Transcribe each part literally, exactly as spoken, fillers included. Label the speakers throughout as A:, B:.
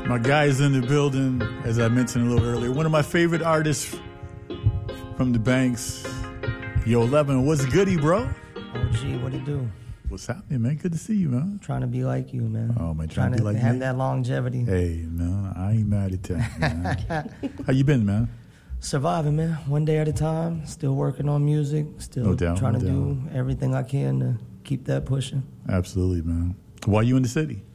A: My guy's in the building, as I mentioned a little earlier. One of my favorite artists from the Banks. Yo, eleven, what's goody, bro?
B: O G, what it do?
A: What's happening, man? Good to see you, man.
B: Trying to be like you, man.
A: Oh, man,
B: trying,
A: trying to be like
B: have
A: me?
B: that longevity.
A: Hey, man, I ain't mad at that, man. How you been, man?
B: Surviving, man. One day at a time. Still working on music. Still
A: No doubt,
B: trying
A: no
B: to
A: doubt.
B: do everything I can to keep that pushing.
A: Absolutely, man. Why you in the city?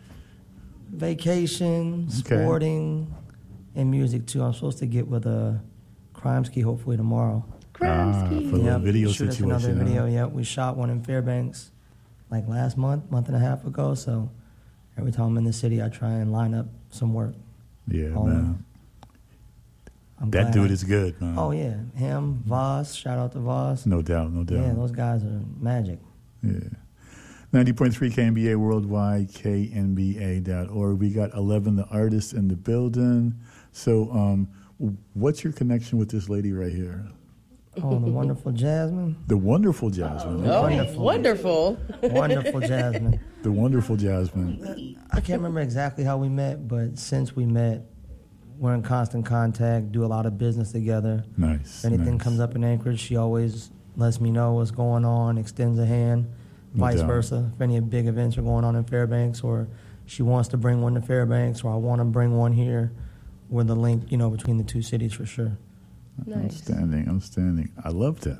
B: Vacation,
A: Okay.
B: sporting, and music, too. I'm supposed to get with a Crime Ski hopefully tomorrow.
A: Ah, for a little
B: Yep,
A: video
B: shoot us
A: situation.
B: another video,
A: huh?
B: yeah. We shot one in Fairbanks like last month, month and a half ago. So every time I'm in the city, I try and line up some work.
A: Yeah,
B: Oh,
A: man.
B: I'm
A: That
B: glad
A: dude
B: I-
A: is good, man.
B: Oh, yeah. Him, Voss, shout out to Voss.
A: No doubt, no doubt.
B: Yeah, those guys are magic.
A: Yeah. ninety point three K N B A Worldwide, K N B A dot org. We got eleven, the artists in the building. So um, what's your connection with this lady right here?
B: Oh, the wonderful Jasmine.
A: The wonderful Jasmine.
C: Oh,
B: Wonderful.
C: wonderful.
B: Wonderful Jasmine.
A: The wonderful Jasmine.
B: I can't remember exactly how we met, but since we met, we're in constant contact, do a lot of business together.
A: Nice.
B: If anything
A: nice.
B: comes up in Anchorage, she always lets me know what's going on, extends a hand,
A: No
B: vice
A: doubt.
B: versa. If any big events are going on in Fairbanks, or she wants to bring one to Fairbanks, or I want to bring one here, we're the link, you know, between the two cities for sure.
C: Nice.
A: Outstanding, outstanding. I love that.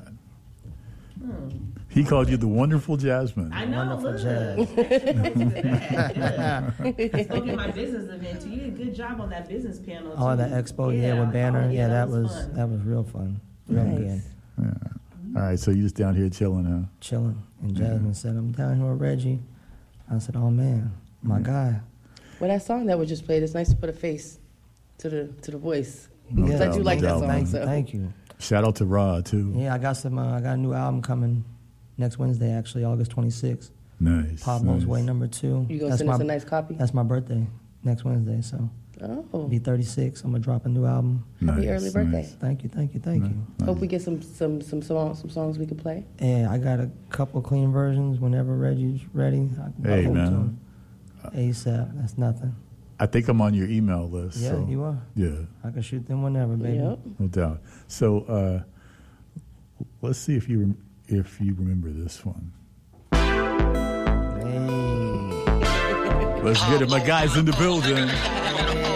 A: He called you the wonderful Jasmine.
D: I know,
B: Wonderful
D: look.
B: Jazz.
D: Let's go get my business event too. You did a good job on that business panel too.
B: Oh, that expo, yeah, with Banner,
D: oh,
B: yeah, that was
D: fun.
B: that was real fun, real
C: Nice.
B: good,
A: Yeah. All right, so you just down here chilling, huh?
B: chilling. And Jasmine said, "I'm down here with Reggie." I said, "Oh man, my guy."
C: Well, that song that was just played, it's nice to put a face to the to the voice.
A: No
C: Because I
A: doubt,
C: do
A: no
C: like that
A: doubt,
C: song.
A: man.
C: So.
B: Thank you.
A: Shout out to Rod, too.
B: Yeah, I got some. Uh, I got a new album coming next Wednesday, actually, August twenty-sixth.
A: Nice.
B: Pablo's
A: nice.
B: Way number two.
C: You gonna
B: that's
C: send
B: my,
C: us a nice copy?
B: That's my birthday next Wednesday, so
C: Oh,
B: I'll be thirty-six. I'm gonna drop a new album.
C: happy
A: Nice,
C: early birthday.
A: nice.
B: Thank you, thank you, thank you.
A: Nice.
C: Hope we get some some some songs some songs we can play.
B: Yeah, I got a couple clean versions whenever Reggie's ready. I can
A: Hey,
B: go to
A: man.
B: him. ASAP. That's nothing.
A: I think I'm on your email list.
B: Yeah,
A: so,
B: you are.
A: Yeah,
B: I can shoot them whenever, baby.
C: Yep.
A: no doubt. So uh, let's see if you rem- if you remember this one.
B: Hey.
A: Let's get it. My guy's in the building.